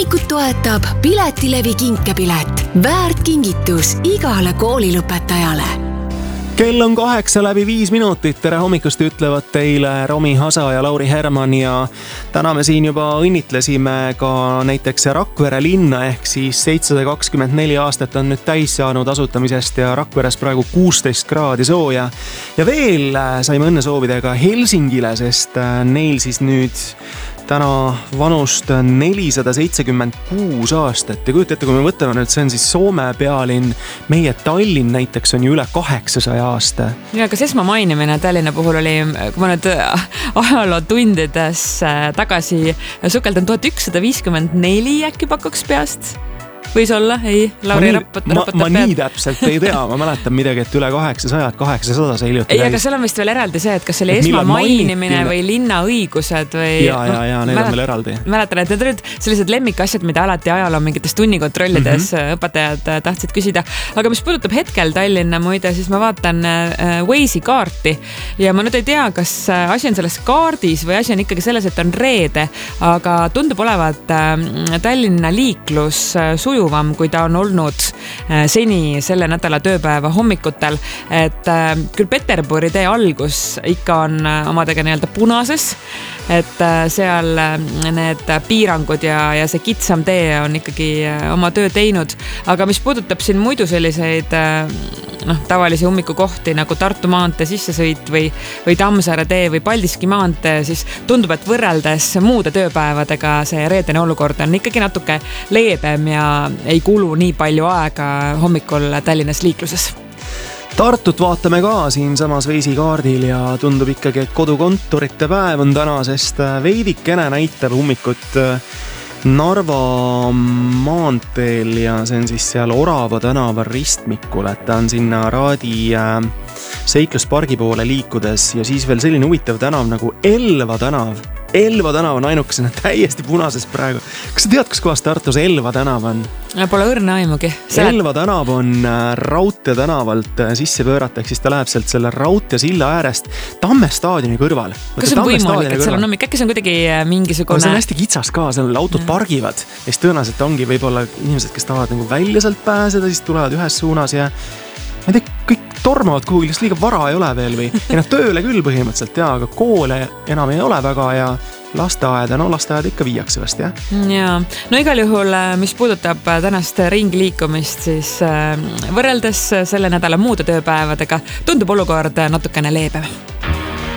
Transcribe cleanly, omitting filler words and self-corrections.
hommikut toetab Piletilevi kinkepilet. Väärt kingitus igale koolilõpetajale. Kell on 8:05. Tere hommikust ütlevad teile Romi Hasa ja Lauri Herman ja täna me siin juba õnnitlesime ka näiteks Rakvere linna ehk siis 724 aastat on nüüd täis saanud asutamisest ja Rakveres praegu 16 kraadi sooja. Ja veel saime õnne soovida ka Helsingile, sest neil siis nüüd täna vanust 476 aastat ja kujutate, kui me võtame nüüd, see on siis Soome pealinn, meie Tallinn näiteks on ju üle 800 aasta. Ja kas esmamainimine Tallinna puhul oli, kui ma nüüd ajalootundides tagasi sukeldan 1154 äkki pakuks peast? Võis olla, ei, Lauri raputab ma nii täpselt ei tea, ma mäletan midagi, et üle 800 see hiljuti. Ei, aga seal on vist veel eraldi see, et kas see oli esmamainimine või linnaõigused või... Ja need on veel eraldi. Mäletan, et need olid sellised lemmikasjad, mida alati ajaloo mingites tunnikontrollides õpetajad tahtsid küsida. Aga mis puudutab hetkel Tallinna muide, siis ma vaatan Waze'i kaarti ja ma nüüd ei tea, kas asi on selles kaardis või asi on ikkagi selles, et on reede, aga tundub olevat Tallinna liiklus sujuvam, kui ta on olnud seni selle nädala tööpäeva hommikutel, et küll Peterburi tee algus ikka on omadega nii-öelda punases, et seal need piirangud ja see kitsam tee on ikkagi oma töö teinud, aga mis puudutab siin muidu selliseid tavalisi hommikukohti nagu Tartu maantee sissesõit või Tammsaare tee või Paldiski maantee, siis tundub, et võrreldes muude tööpäevadega see reedene olukord on ikkagi natuke leebem ja ei kulu nii palju aega hommikul Tallinnas liikluses. Tartut vaatame ka siin samas Waze'i kaardil ja tundub ikkagi, et kodukontorite päev on täna, sest veidikene näitab hommikut Narva maanteel ja see on siis seal Orava tänaval ristmikul, et ta on sinna Raadi seikluspargi poole liikudes ja siis veel selline huvitav tänav nagu Elva tänav. Elva tänav on ainukesena täiesti punases praegu. Kas sa tead, kus kohas Tartus Elva tänav on? Pole õrna aimugi. Elva tänav on Raudtee tänavalt sisse pöörata, ehk siis ta läheb sealt selle Raudtee silla äärest Tamme staadioni kõrval. Kas on võimalik, et seal on hommik, äkki see on kuidagi mingisugune... See on hästi kitsas ka, seal autod pargivad ja siis tõenäoliselt ongi võib-olla inimesed, kes tahavad nagu välja sealt pääseda, siis tulevad ühes suunas ja ma ei tea, kõik tormavad kuhugi, lihtsalt liiga vara ei ole veel või tööle küll põhimõtteliselt, aga koole enam ei ole väga ja lasteaed ikka viiakse vast, jah? Jaa, no igal juhul, mis puudutab tänast ringi liikumist, siis võrreldes selle nädala muude tööpäevadega tundub olukord natukene leebem.